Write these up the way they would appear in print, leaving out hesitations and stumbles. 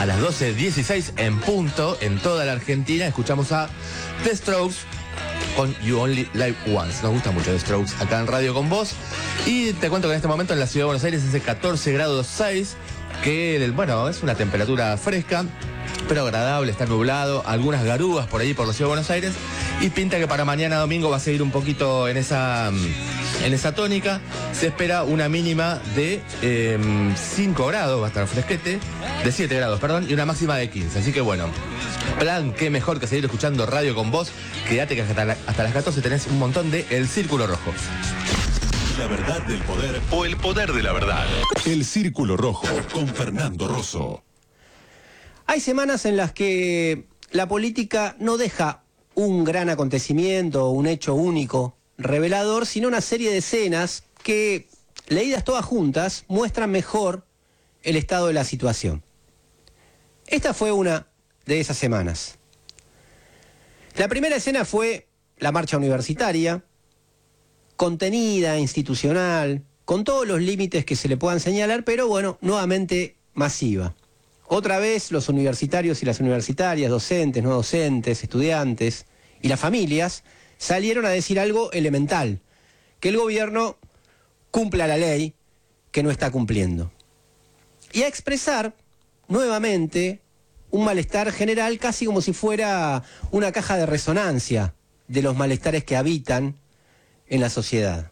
a las 12:16 en punto, en toda la Argentina, escuchamos a The Strokes con You Only Live Once. Nos gusta mucho The Strokes acá en Radio con Vos. Y te cuento que en este momento en la ciudad de Buenos Aires es de 14 grados 6, que bueno, es una temperatura fresca, pero agradable, está nublado, algunas garúas por ahí por la ciudad de Buenos Aires, y pinta que para mañana domingo va a seguir un poquito en esa tónica. Se espera una mínima de 5 grados, va a estar fresquete, de 7 grados, perdón, y una máxima de 15. Así que bueno, plan, qué mejor que seguir escuchando Radio con Vos. Quédate que hasta las 14 tenés un montón de El Círculo Rojo. La verdad del poder o el poder de la verdad. El Círculo Rojo con Fernando Rosso. Hay semanas en las que la política no deja un gran acontecimiento o un hecho único, revelador, sino una serie de escenas que, leídas todas juntas, muestran mejor el estado de la situación. Esta fue una de esas semanas. La primera escena fue la marcha universitaria, contenida, institucional, con todos los límites que se le puedan señalar, pero bueno, nuevamente masiva. Otra vez los universitarios y las universitarias, docentes, no docentes, estudiantes y las familias salieron a decir algo elemental, que el gobierno cumpla la ley que no está cumpliendo. Y a expresar nuevamente un malestar general, casi como si fuera una caja de resonancia de los malestares que habitan en la sociedad.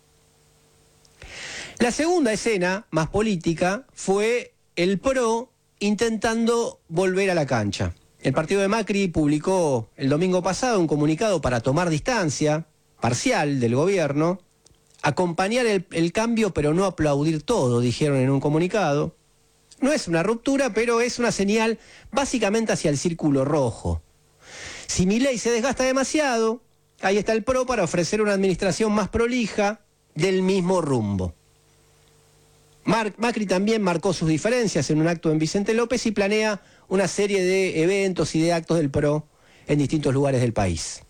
La segunda escena, más política, fue el PRO intentando volver a la cancha. El partido de Macri publicó el domingo pasado un comunicado para tomar distancia parcial del gobierno, acompañar el cambio pero no aplaudir todo, dijeron en un comunicado. No es una ruptura, pero es una señal básicamente hacia el círculo rojo. Si Milei se desgasta demasiado, ahí está el PRO para ofrecer una administración más prolija del mismo rumbo. Macri también marcó sus diferencias en un acto en Vicente López y planea una serie de eventos y de actos del PRO en distintos lugares del país.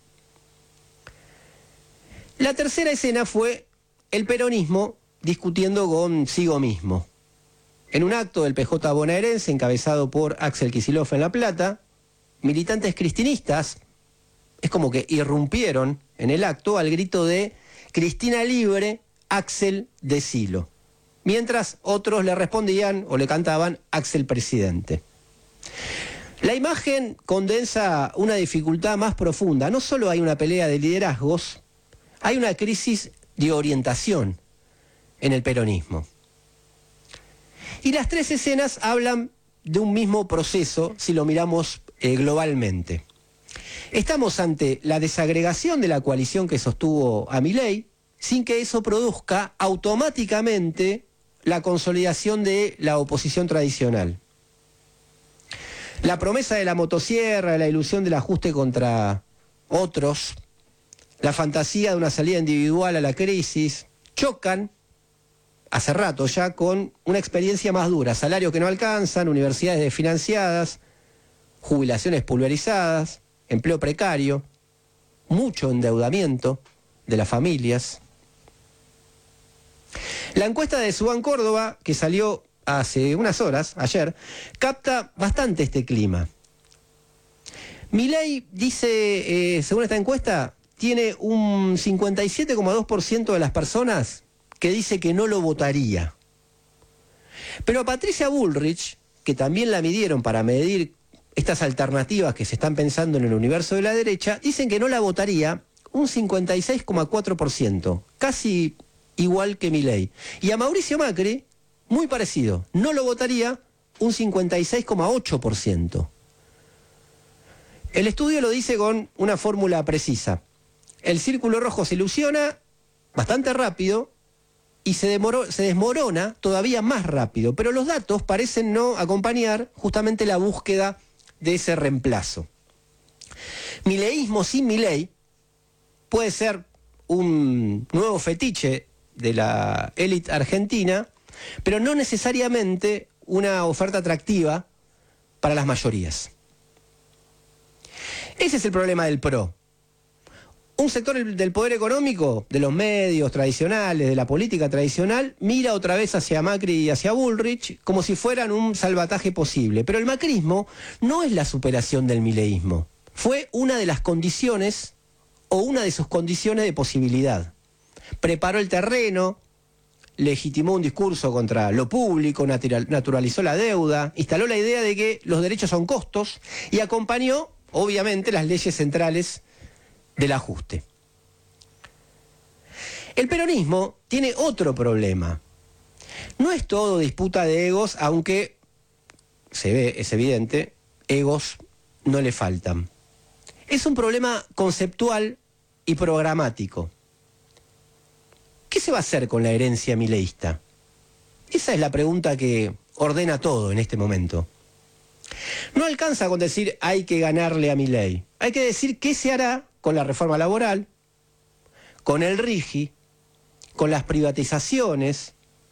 La tercera escena fue el peronismo discutiendo consigo mismo. En un acto del PJ bonaerense encabezado por Axel Kicillof en La Plata, militantes cristinistas es como que irrumpieron en el acto al grito de Cristina libre, Axel decilo. Mientras otros le respondían o le cantaban Axel presidente. La imagen condensa una dificultad más profunda. No solo hay una pelea de liderazgos, hay una crisis de orientación en el peronismo. Y las tres escenas hablan de un mismo proceso si lo miramos globalmente. Estamos ante la desagregación de la coalición que sostuvo a Milei, sin que eso produzca automáticamente la consolidación de la oposición tradicional. La promesa de la motosierra, la ilusión del ajuste contra otros, la fantasía de una salida individual a la crisis, chocan hace rato ya con una experiencia más dura, salarios que no alcanzan, universidades desfinanciadas, jubilaciones pulverizadas, empleo precario, mucho endeudamiento de las familias. La encuesta de Subán Córdoba, que salió hace unas horas, ayer, capta bastante este clima. Milei dice, según esta encuesta, tiene un 57,2% de las personas que dice que no lo votaría. Pero a Patricia Bullrich, que también la midieron para medir estas alternativas que se están pensando en el universo de la derecha, dicen que no la votaría un 56,4%, casi igual que Milei. Y a Mauricio Macri, muy parecido, no lo votaría un 56,8%. El estudio lo dice con una fórmula precisa. El círculo rojo se ilusiona bastante rápido y se desmorona todavía más rápido, pero los datos parecen no acompañar justamente la búsqueda de ese reemplazo. Mileísmo sin Milei puede ser un nuevo fetiche de la élite argentina, pero no necesariamente una oferta atractiva para las mayorías. Ese es el problema del PRO. Un sector del poder económico, de los medios tradicionales, de la política tradicional, mira otra vez hacia Macri y hacia Bullrich como si fueran un salvataje posible. Pero el macrismo no es la superación del mileísmo. Fue una de las condiciones o una de sus condiciones de posibilidad. Preparó el terreno, legitimó un discurso contra lo público, naturalizó la deuda, instaló la idea de que los derechos son costos y acompañó, obviamente, las leyes centrales del ajuste. El peronismo tiene otro problema. No es todo disputa de egos, aunque se ve, es evidente, egos no le faltan. Es un problema conceptual y programático. ¿Qué se va a hacer con la herencia mileísta? Esa es la pregunta que ordena todo en este momento. No alcanza con decir hay que ganarle a Milei. Hay que decir qué se hará con la reforma laboral, con el RIGI, con las privatizaciones,